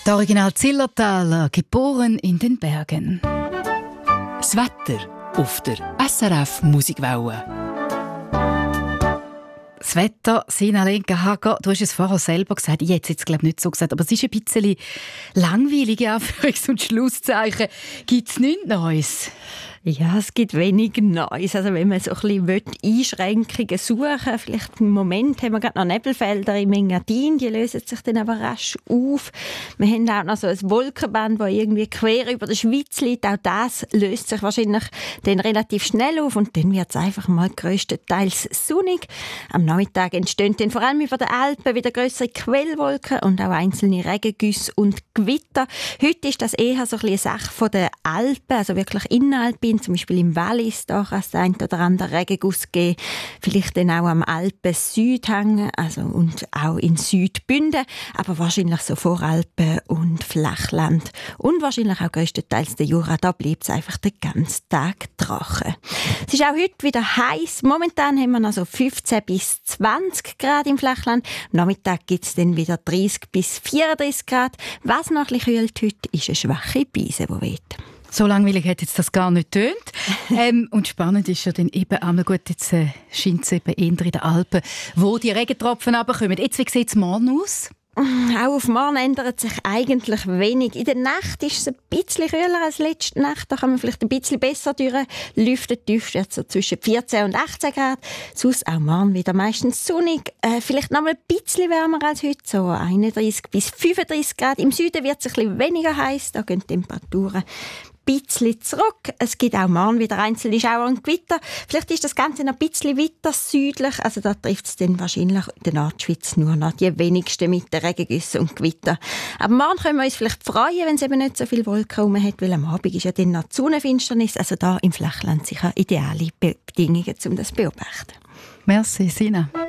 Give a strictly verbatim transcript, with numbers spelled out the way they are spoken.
Das Original Zillertaler, geboren in den Bergen. Das Wetter auf der S R F Musikwelle. Das Wetter, Sina Lenka Hager, du hast es vorher selber gesagt, ich hätte es jetzt glaube ich nicht so gesagt, aber es ist ein bisschen langweilig, in Anführungs- und Schlusszeichen. Gibt es nichts Neues? Ja, es gibt wenig Neues. Also wenn man so ein bisschen Einschränkungen suchen will, vielleicht im Moment haben wir gerade noch Nebelfelder im Engadin, die lösen sich dann aber rasch auf. Wir haben auch noch so ein Wolkenband, das irgendwie quer über der Schweiz liegt. Auch das löst sich wahrscheinlich dann relativ schnell auf und dann wird es einfach mal grösstenteils sonnig. Am Nachmittag entstehen dann vor allem über den Alpen wieder grössere Quellwolken und auch einzelne Regengüsse und Gewitter. Heute ist das eher so ein bisschen eine Sache von den Alpen, also wirklich Innenalpin. Zum Beispiel im Wallis, da kann es den einen oder anderen Regenguss geben. Vielleicht dann auch am Alpen-Südhang, also und auch in Südbünden, aber wahrscheinlich so Voralpen und Flachland. Und wahrscheinlich auch grösstenteils der Jura, da bleibt es einfach den ganzen Tag trocken. Es ist auch heute wieder heiß. Momentan haben wir noch so fünfzehn bis zwanzig Grad im Flachland. Am Nachmittag gibt es dann wieder dreißig bis vierunddreißig Grad. Was noch ein bisschen kühlt heute, ist eine schwache Brise, die weht. So langweilig hat jetzt das gar nicht getönt. ähm, und spannend ist ja dann eben einmal gut, jetzt äh, scheint es eben eher in den Alpen, wo die Regentropfen runterkommen. Jetzt, wie sieht es morgen aus? Auch auf morgen ändert sich eigentlich wenig. In der Nacht ist es ein bisschen kühler als letzte Nacht. Da kann man vielleicht ein bisschen besser durchlüften. Die Düfte wird so zwischen vierzehn und achtzehn Grad. Sonst auch morgen wieder meistens sonnig. Äh, vielleicht noch mal ein bisschen wärmer als heute, so einunddreißig bis fünfunddreißig Grad. Im Süden wird es ein bisschen weniger heiß. Da gehen die Temperaturen ein bisschen zurück. Es gibt auch morgen wieder einzelne Schauer und Gewitter. Vielleicht ist das Ganze noch ein bisschen weiter südlich. Also da trifft es dann wahrscheinlich in der Nordschweiz nur noch die wenigsten mit den Regengüssen und Gewitter. Aber morgen können wir uns vielleicht freuen, wenn es eben nicht so viele Wolken herum hat, weil am Abend ist ja dann noch die Sonnenfinsternis. Also da im Flachland sicher ideale Bedingungen, um das zu beobachten. Merci, Sina.